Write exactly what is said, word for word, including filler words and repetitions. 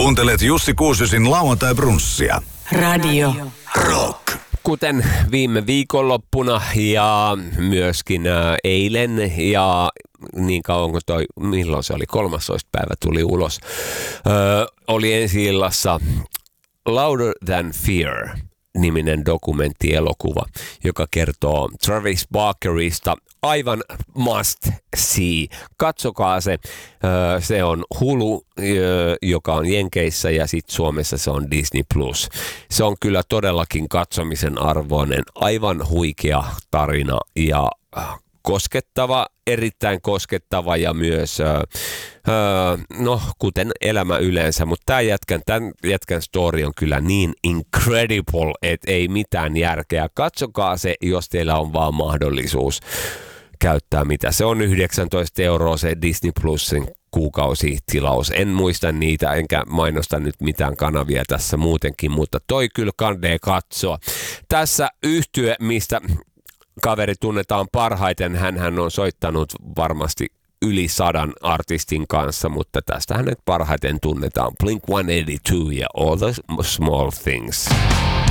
Kuuntelet Jussi Kuusysin lauantai-brunssia. Radio Rock. Kuten viime viikonloppuna ja myöskin ä, eilen ja niin kauan kuin toi, milloin se oli, kolmastoista päivä tuli ulos, ö, oli ensi-illassa Louder Than Fear -niminen dokumenttielokuva, joka kertoo Travis Barkerista. Aivan must see. Katsokaa se. Se on Hulu, joka on Jenkeissä, ja sitten Suomessa se on Disney Plus. Se on kyllä todellakin katsomisen arvoinen. Aivan huikea tarina ja koskettava, erittäin koskettava ja myös, öö, no kuten elämä yleensä, mutta tämä jätkän, tämän jätkän story on kyllä niin incredible, että ei mitään järkeä. Katsokaa se, jos teillä on vaan mahdollisuus käyttää mitä. Se on yhdeksäntoista euroa se Disney Plusin kuukausitilaus. En muista niitä, enkä mainosta nyt mitään kanavia tässä muutenkin, mutta toi kyllä kandee katsoa. Tässä yhtye, mistä kaveri tunnetaan parhaiten, hänhän on soittanut varmasti yli sadan artistin kanssa, mutta tästä hänet parhaiten tunnetaan Blink one eighty-two ja All the Small Things.